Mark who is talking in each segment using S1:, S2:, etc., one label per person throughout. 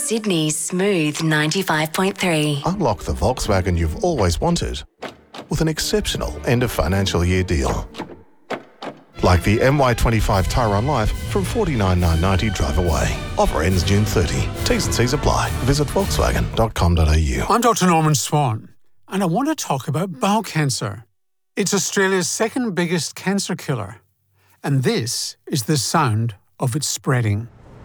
S1: Sydney's Smooth 95.3.
S2: Unlock the Volkswagen you've always wanted with an exceptional end of financial year deal. Like the MY25 Tyrone Life from $49,990 drive away. Offer ends June 30. T's and C's apply. Visit volkswagen.com.au.
S3: I'm Dr. Norman Swan, and I want to talk about bowel cancer. It's Australia's second biggest cancer killer, and this is the sound of it spreading.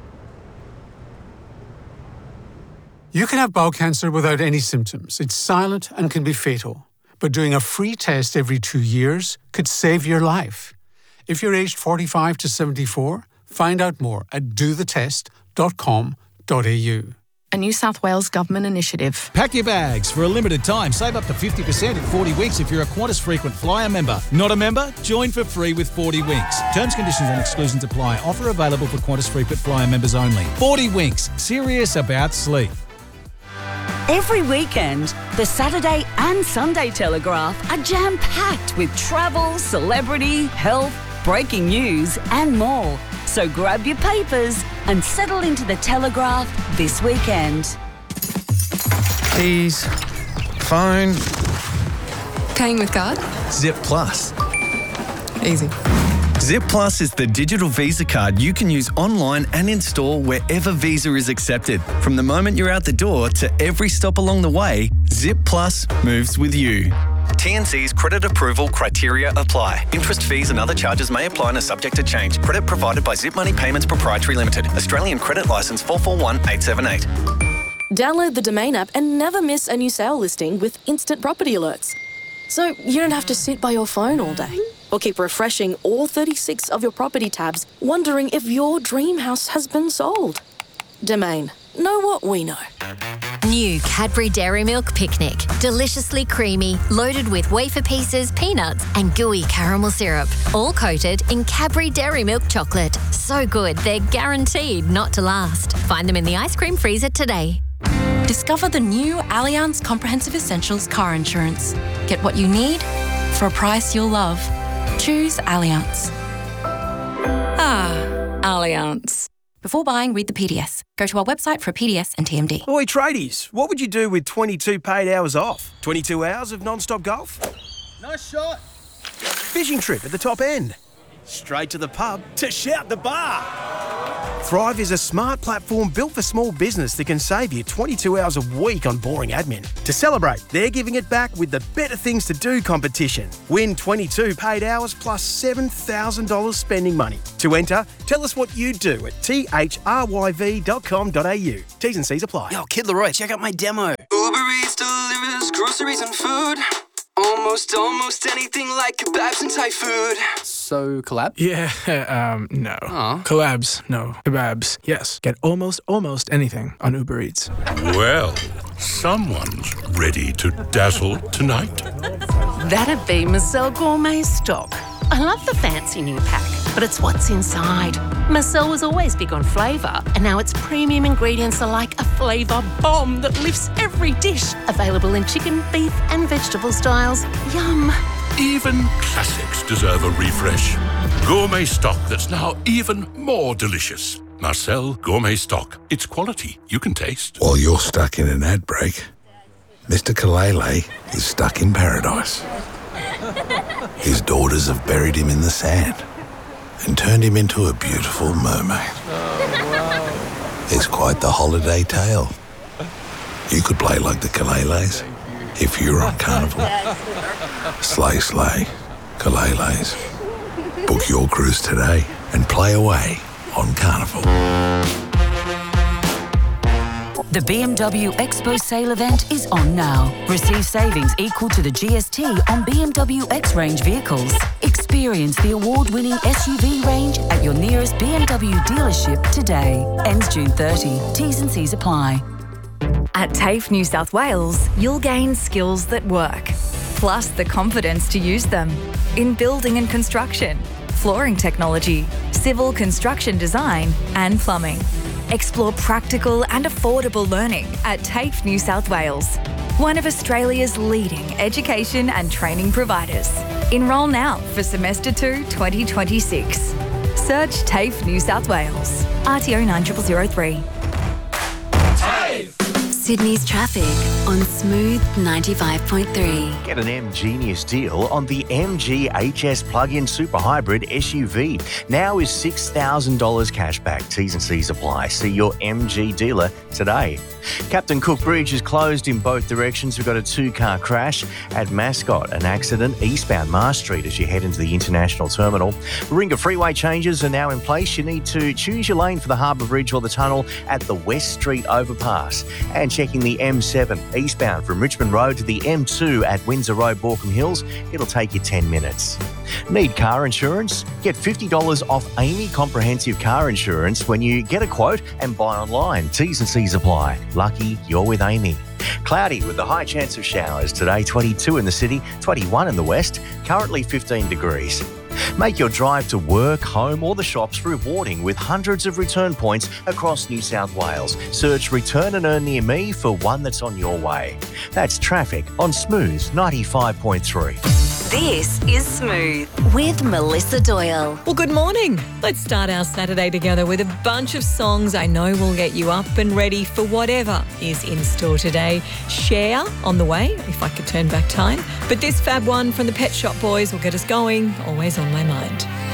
S3: You can have bowel cancer without any symptoms. It's silent and can be fatal, but doing a free test every 2 years could save your life. If you're aged 45 to 74, find out more at dothetest.com.au.
S4: A New South Wales government initiative.
S5: Pack your bags. For a limited time, save up to 50% in 40 Winks if you're a Qantas Frequent Flyer member. Not a member? Join for free with 40 Winks. Terms, conditions and exclusions apply. Offer available for Qantas Frequent Flyer members only. 40 Winks. Serious about sleep.
S6: Every weekend, the Saturday and Sunday Telegraph are jam-packed with travel, celebrity, health, breaking news and more. So grab your papers and settle into the Telegraph this weekend.
S7: Keys, phone.
S4: Paying with card?
S7: Zip Plus.
S4: Easy.
S7: Zip Plus is the digital Visa card you can use online and in store wherever Visa is accepted. From the moment you're out the door to every stop along the way, Zip Plus moves with you. T&C's credit approval criteria apply. Interest, fees and other charges may apply and are subject to change. Credit provided by Zip Money Payments Proprietary Limited. Australian Credit Licence 441878.
S8: Download the Domain app and never miss a new sale listing with instant property alerts. So you don't have to sit by your phone all day or keep refreshing all 36 of your property tabs wondering if your dream house has been sold. Domain. Know what we know.
S9: New Cadbury Dairy Milk Picnic. Deliciously creamy, loaded with wafer pieces, peanuts and gooey caramel syrup. All coated in Cadbury Dairy Milk chocolate. So good, they're guaranteed not to last. Find them in the ice cream freezer today.
S8: Discover the new Allianz Comprehensive Essentials car insurance. Get what you need for a price you'll love. Choose Allianz. Allianz. Before buying, read the PDS. Go to our website for a PDS and TMD.
S10: Oi, tradies, what would you do with 22 paid hours off? 22 hours of non-stop golf?
S11: Nice shot.
S10: Fishing trip at the top end? Straight to the pub to shout the bar? Thrive is a smart platform built for small business that can save you 22 hours a week on boring admin. To celebrate, they're giving it back with the Better Things to Do competition. Win 22 paid hours plus $7,000 spending money. To enter, tell us what you'd do at thryv.com.au. T's and C's apply.
S12: Yo, Kid Leroy, check out my demo.
S13: Uber Eats delivers groceries and food. Almost anything like kebabs and Thai food.
S14: So, collab?
S15: Yeah, no. Collabs, no. Kebabs, yes. Get almost anything on Uber Eats.
S16: Well, someone's ready to dazzle tonight.
S17: That'd be Marcel Gourmet Stock. I love the fancy new pack, but it's what's inside. Marcel was always big on flavour, and now its premium ingredients are like a flavour bomb that lifts every dish. Available in chicken, beef and vegetable styles. Yum.
S16: Even classics deserve a refresh. Gourmet stock that's now even more delicious. Marcel Gourmet Stock. It's quality you can taste.
S18: While you're stuck in an ad break, Mr. Kalele is stuck in paradise. His daughters have buried him in the sand and turned him into a beautiful mermaid. It's quite the holiday tale. You could play like the Kaleles if you were on Carnival. Slay, slay, Kaleles. Book your cruise today and play away on Carnival.
S6: The BMW Expo sale event is on now. Receive savings equal to the GST on BMW X-Range vehicles. Experience the award-winning SUV range at your nearest BMW dealership today. Ends June 30. T's and C's apply.
S19: At TAFE New South Wales, you'll gain skills that work, plus the confidence to use them in building and construction, flooring technology, civil construction design and plumbing. Explore practical and affordable learning at TAFE New South Wales, one of Australia's leading education and training providers. Enrol now for Semester 2 2026. Search TAFE New South Wales. RTO 9003.
S1: Sydney's traffic on Smooth 95.3.
S11: Get an M-Genius deal on the MG HS plug-in super hybrid SUV. Now is $6,000 cash back. T's and C's apply. See your MG dealer today. Captain Cook Bridge is closed in both directions. We've got a two-car crash at Mascot, an accident eastbound Mars Street as you head into the international terminal. Warringah Freeway changes are now in place. You need to choose your lane for the Harbour Bridge or the tunnel at the West Street overpass. And checking the M7 eastbound from Richmond Road to the M2 at Windsor Road, Borkham Hills. It'll take you 10 minutes. Need car insurance? Get $50 off Amy Comprehensive Car Insurance when you get a quote and buy online. T's and C's apply. Lucky you're with Amy. Cloudy with a high chance of showers today, 22 in the city, 21 in the west, currently 15 degrees. Make your drive to work, home or the shops rewarding with hundreds of return points across New South Wales. Search Return and Earn near me for one that's on your way. That's traffic on Smooth 95.3.
S1: This is Smooth with Melissa Doyle.
S14: Well, good morning. Let's start our Saturday together with a bunch of songs I know will get you up and ready for whatever is in store today. Cher on the way, if I could turn back time. But this fab one from the Pet Shop Boys will get us going, always on my mind.